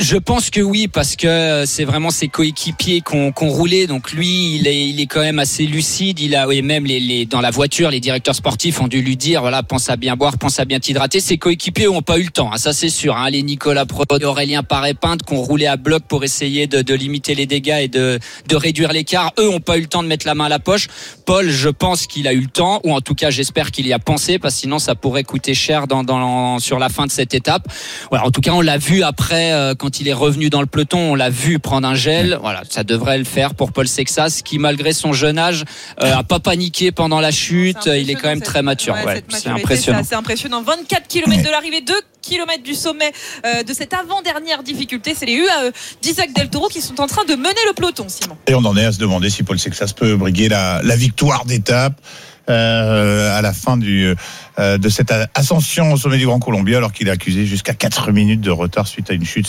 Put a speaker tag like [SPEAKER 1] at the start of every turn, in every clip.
[SPEAKER 1] Je pense que oui, parce que c'est vraiment ses coéquipiers qu'on roulé. Donc lui, il est quand même assez lucide. Et même dans la voiture, les directeurs sportifs ont dû lui dire, voilà, pense à bien boire, pense à bien t'hydrater. Ses coéquipiers n'ont pas eu le temps, hein, ça c'est sûr. Hein. Les Nicolas Prost, Aurélien Paré-Pinte, qu'on roulait à bloc pour essayer de limiter les dégâts et de réduire l'écart. Eux n'ont pas eu le temps de mettre la main à la poche. Paul, je pense qu'il a eu le temps, ou en tout cas, j'espère qu'il y a pensé, parce que sinon ça pourrait coûter cher sur la fin de cette étape. Voilà, en tout cas, on l'a vu après, quand il est revenu dans le peloton, on l'a vu prendre un gel. Voilà, ça devrait le faire pour Paul Sexas, qui malgré son jeune âge a pas paniqué pendant la chute. Il est quand même très mature. C'est impressionnant.
[SPEAKER 2] C'est impressionnant. 24 km de l'arrivée, 2 km du sommet de cette avant-dernière difficulté. C'est les UAE d'Isaac Del Toro qui sont en train de mener le peloton, Simon.
[SPEAKER 3] Et on en est à se demander si Paul Sexas peut briguer la victoire d'étape à la fin de cette ascension au sommet du Grand Colombier, alors qu'il est accusé jusqu'à 4 minutes de retard suite à une chute.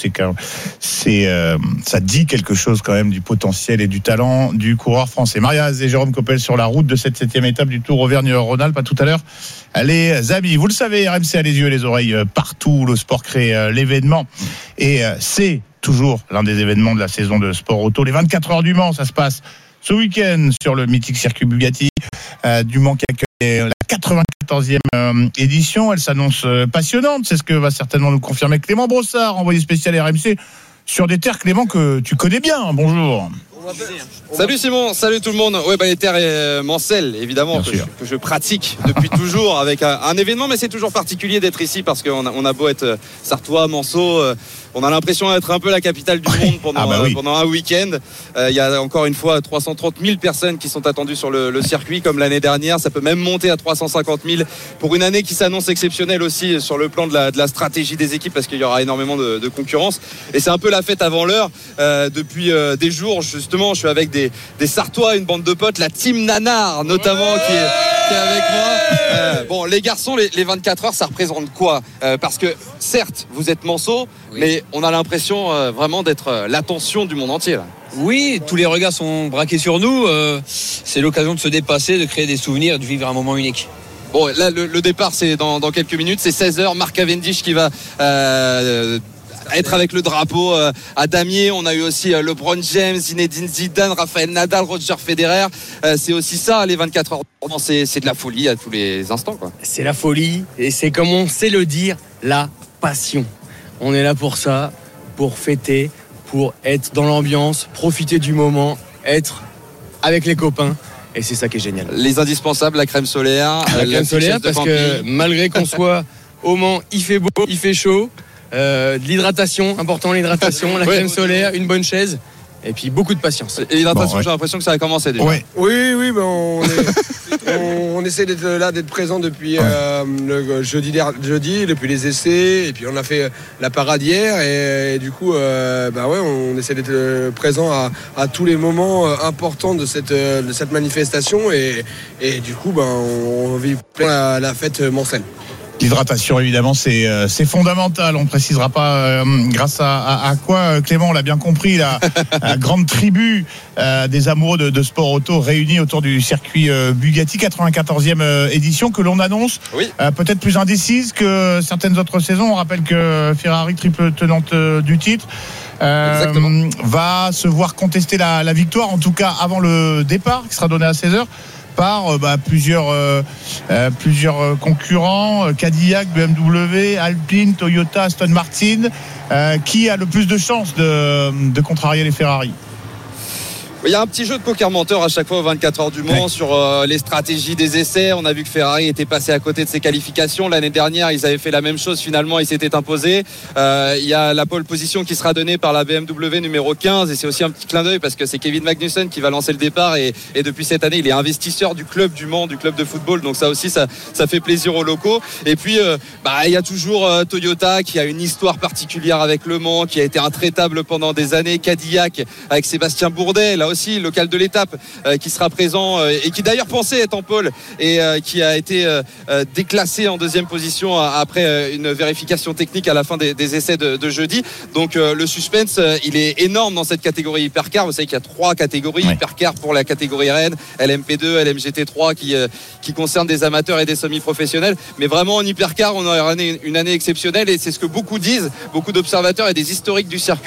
[SPEAKER 3] Ça dit quelque chose quand même du potentiel et du talent du coureur français. Maria et Jérôme Coppel sur la route de cette 7e étape du Tour Auvergne-Rhône-Alpes. À tout à l'heure, les amis. Vous le savez, RMC a les yeux et les oreilles partout. Le sport crée l'événement, et c'est toujours l'un des événements de la saison de sport auto. Les 24 heures du Mans, ça se passe ce week-end sur le mythique circuit Bugatti du Mans, qui accueille la 94e édition. Elle s'annonce passionnante, c'est ce que va certainement nous confirmer Clément Brossard, envoyé spécial RMC sur des terres, Clément, que tu connais bien. Bonjour.
[SPEAKER 4] Salut Simon, salut tout le monde. Les terres mancelles, évidemment, que je pratique depuis toujours, avec un événement, mais c'est toujours particulier d'être ici, parce qu'on a beau être Sartois, Manceau, on a l'impression d'être un peu la capitale du monde pendant un week-end. Il y a encore une fois 330 000 personnes qui sont attendues sur le circuit, comme l'année dernière. Ça peut même monter à 350 000 pour une année qui s'annonce exceptionnelle aussi sur le plan de la stratégie des équipes, parce qu'il y aura énormément de concurrence. Et c'est un peu la fête avant l'heure. Depuis des jours, justement, je suis avec des Sartois, une bande de potes, la team Nanar notamment, qui est avec moi. Les garçons, les 24 heures, ça représente quoi ? Parce que certes, vous êtes Manceau, mais on a l'impression vraiment d'être l'attention du monde entier là.
[SPEAKER 5] Oui, tous les regards sont braqués sur nous. C'est l'occasion de se dépasser, de créer des souvenirs, de vivre un moment unique.
[SPEAKER 4] Bon, là, le départ, c'est dans quelques minutes. C'est 16h. Mark Cavendish qui va être avec le drapeau à damier. On a eu aussi LeBron James, Zinedine Zidane, Rafael Nadal, Roger Federer. C'est aussi ça, les 24 heures. C'est de la folie à tous les instants, quoi.
[SPEAKER 5] C'est la folie, et c'est, comme on sait le dire, la passion. On est là pour ça, pour fêter, pour être dans l'ambiance, profiter du moment, être avec les copains. Et c'est ça qui est génial.
[SPEAKER 4] Les indispensables, la crème solaire.
[SPEAKER 5] La crème solaire, parce que malgré qu'on soit au Mans, il fait beau, il fait chaud. De l'hydratation, important l'hydratation, la crème solaire, une bonne chaise, et puis beaucoup de patience.
[SPEAKER 4] Et l'hydratation, j'ai l'impression que ça a commencé déjà.
[SPEAKER 6] Oui, on essaie d'être présent depuis le jeudi, depuis les essais, et puis on a fait la parade hier, et du coup, on essaie d'être présent à tous les moments importants de cette manifestation, et du coup, on vit plein la fête mancelle.
[SPEAKER 3] L'hydratation, évidemment, c'est fondamental. On ne précisera pas grâce à quoi, Clément, on l'a bien compris, la grande tribu des amoureux de sport auto réunis autour du circuit Bugatti, 94e édition, que l'on annonce peut-être plus indécise que certaines autres saisons. On rappelle que Ferrari, triple tenante du titre, va se voir contester la victoire, en tout cas avant le départ, qui sera donné à 16h. Par plusieurs concurrents, Cadillac, BMW, Alpine, Toyota, Aston Martin. Qui a le plus de chances de contrarier les Ferrari ?
[SPEAKER 4] Il y a un petit jeu de poker menteur à chaque fois aux 24 heures du Mans sur les stratégies des essais. On a vu que Ferrari était passé à côté de ses qualifications. L'année dernière, ils avaient fait la même chose. Finalement, ils s'étaient imposés. Il y a la pole position qui sera donnée par la BMW numéro 15. Et c'est aussi un petit clin d'œil parce que c'est Kevin Magnussen qui va lancer le départ. Et depuis cette année, il est investisseur du club du Mans, du club de football. Donc ça aussi, ça fait plaisir aux locaux. Et puis, il y a toujours Toyota qui a une histoire particulière avec le Mans, qui a été intraitable pendant des années. Cadillac avec Sébastien Bourdet, là aussi local de l'étape, qui sera présent et qui d'ailleurs pensait être en pole et qui a été déclassé en deuxième position après une vérification technique à la fin des essais de jeudi. Donc le suspense il est énorme dans cette catégorie hypercar. Vous savez qu'il y a 3 catégories hypercar pour la catégorie Rennes, LMP2, LMGT3 qui concernent des amateurs et des semi-professionnels, mais vraiment en hypercar on aura une année exceptionnelle, et c'est ce que beaucoup disent, beaucoup d'observateurs et des historiques du circuit.